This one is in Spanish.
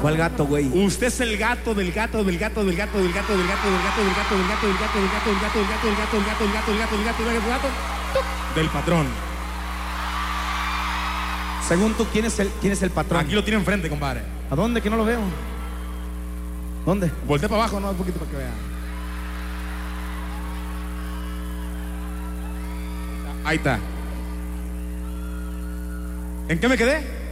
¿Cuál gato, güey? Usted es el gato del gato del gato del gato del gato del gato del gato del gato del gato del gato del gato del gato del gato del gato del gato del gato del gato del gato del gato del patrón. Según tú, ¿quién es el patrón? Aquí lo tiene enfrente, compadre. ¿A dónde? Que no lo veo. ¿Dónde? Voltea para abajo, no, un poquito para que vea. Ahí está. ¿En qué me quedé?